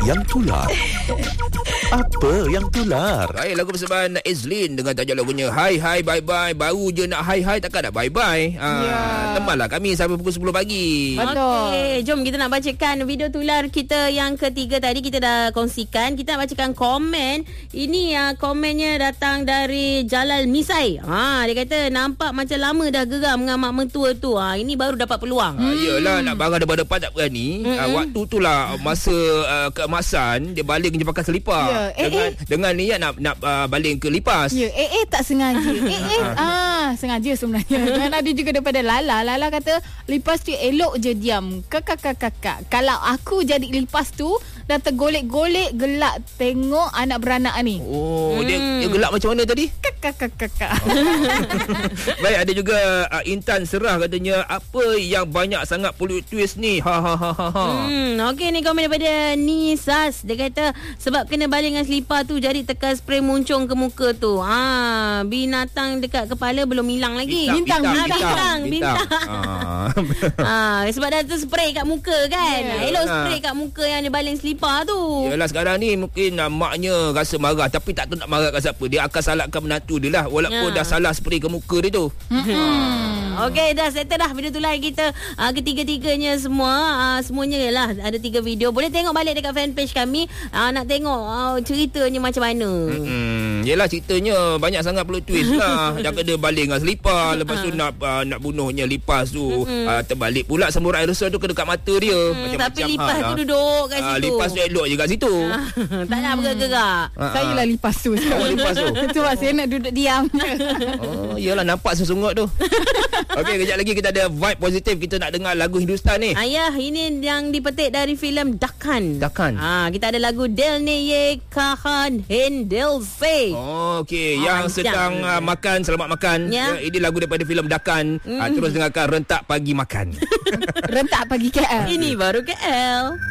yang tular? Apa yang tular? Baik, lagu persembahan Ezlin dengan tajuk lagunya Hai Hai Bye Bye. Baru je nak hai hai, takkan nak bye bye. Temanlah kami sampai pukul 10 pagi. Betul. Okey, jom kita nak bacakan video tular kita yang ketiga tadi kita dah kongsikan. Kita nak bacakan komen. Ini komennya datang dari Jalal Misai. Dia kata nampak macam lama dah geram dengan mak mentua tu. Ini baru dapat peluang. Yelah, nak barang depan-depan tak berani. Waktu tu lah masa keemasan dia baling je pakai selipar. Dengan niat nak baling ke lipas. Ya, tak sengaja. Sengaja sebenarnya. Dan ada juga daripada Lala. Lala kata lipas tu elok je diam. Kakak. Kalau aku jadi lipas tu dah tergolek-golek gelak tengok anak beranak ni. Dia gelak macam mana tadi? Kakak. Baik, ada juga Intan Serah katanya apa yang banyak sangat plot twist ni. Okey, ni komen daripada Nisas. Dia kata sebab kena baling dengan selipar tu jadi tekan spray muncung ke muka tu. Binatang dekat kepala belum hilang lagi. Bintang. Sebab dah terspray kat muka kan. Elok spray kat muka yang dia baling selipar tu. Yalah, sekarang ni mungkin maknya rasa marah tapi tak tahu nak marah kat siapa. Dia akan salahkan menantu dia lah, walaupun dah salah spray ke muka dia tu. Okey, dah settle dah video tular kita. Ketiga-tiganya semuanya lah ada 3 video. Boleh tengok balik dekat fanpage kami. Nak tengok ceritanya macam mana. Yelah, ceritanya banyak sangat plot twist lah. Dah kena baling dengan selipar. Lepas tu nak bunuhnya lipas tu. Terbalik pula samurai aerosol tu ke dekat mata dia. Tapi lipas tu duduk kat situ. Lipas tu elok je kat situ. Tak nak bergerak. Saya lah lipas tu. Lipas tu. Sebab saya nak duduk diam. Yelah, nampak sesungut tu. Okey, kejap lagi kita ada vibe positif. Kita nak dengar lagu Hindustan ni. Ayah, ini yang dipetik dari filem Dakkan. Kita ada lagu Del Neye Kahan Hendel Se. Okey, yang sedang makan, selamat makan. Ini lagu daripada filem Dakkan. Terus dengarkan Rentak Pagi Makan. Rentak pagi KL. Ini baru KL.